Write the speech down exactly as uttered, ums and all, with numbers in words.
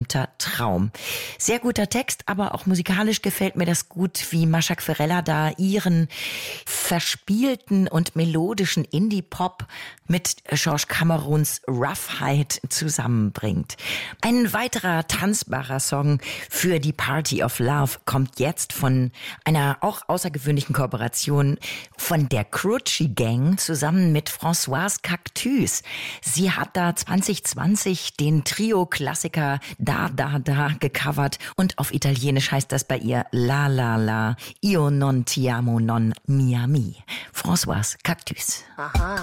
verdammter Traum. Sehr guter Text, aber auch musikalisch gefällt mir das gut, wie Mascha Querella da ihren verspielten und melodischen Indie-Pop mit George Camerons Roughheit zusammenbringt. Ein weiterer tanzbarer Song für die Party of Love kommt jetzt von einer auch außergewöhnlichen Kooperation von der Crucci Gang zusammen mit Françoise Cactus. Sie hat da zwanzig zwanzig den Trio-Klassiker Da Da Da gecovert und auf Italienisch heißt das bei ihr La La La, Io non ti amo non mi ami. Françoise Cactus. Aha.